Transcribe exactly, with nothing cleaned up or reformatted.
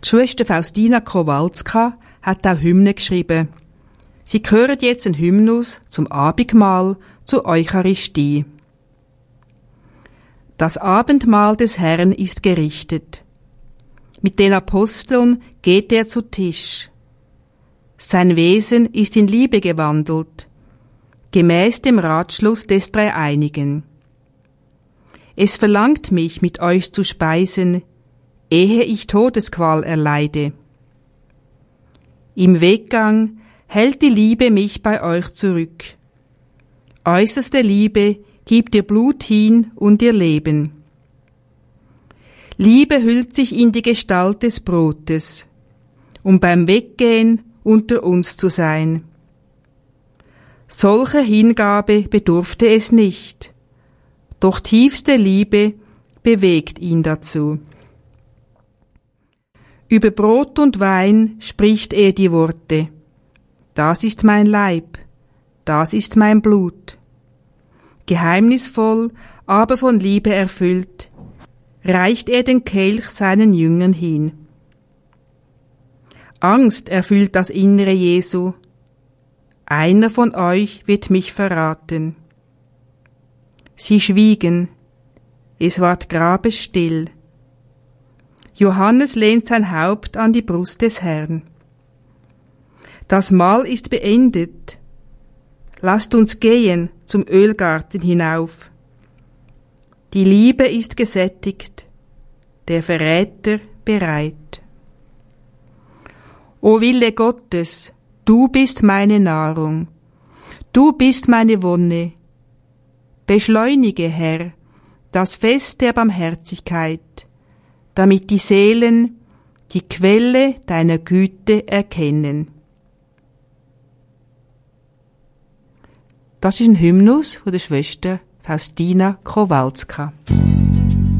Die Schwester Faustina Kowalska hat auch Hymnen geschrieben. Sie hören jetzt einen Hymnus zum Abendmahl, zur Eucharistie. Das Abendmahl des Herrn ist gerichtet. Mit den Aposteln geht er zu Tisch. Sein Wesen ist in Liebe gewandelt, gemäß dem Ratschluss des Dreieinigen. Es verlangt mich, mit euch zu speisen, ehe ich Todesqual erleide. Im Weggang hält die Liebe mich bei euch zurück. Äußerste Liebe gibt ihr Blut hin und ihr Leben. Liebe hüllt sich in die Gestalt des Brotes, um beim Weggehen unter uns zu sein. Solcher Hingabe bedurfte es nicht, doch tiefste Liebe bewegt ihn dazu. Über Brot und Wein spricht er die Worte: Das ist mein Leib, das ist mein Blut. Geheimnisvoll, aber von Liebe erfüllt, reicht er den Kelch seinen Jüngern hin. Angst erfüllt das Innere Jesu. Einer von euch wird mich verraten. Sie schwiegen. Es ward grabesstill. Johannes lehnt sein Haupt an die Brust des Herrn. Das Mahl ist beendet. Lasst uns gehen zum Ölgarten hinauf. Die Liebe ist gesättigt, der Verräter bereit. O Wille Gottes, du bist meine Nahrung, du bist meine Wonne. Beschleunige, Herr, das Fest der Barmherzigkeit, damit die Seelen die Quelle deiner Güte erkennen. Das ist ein Hymnus von der Schwester Faustina Kowalska.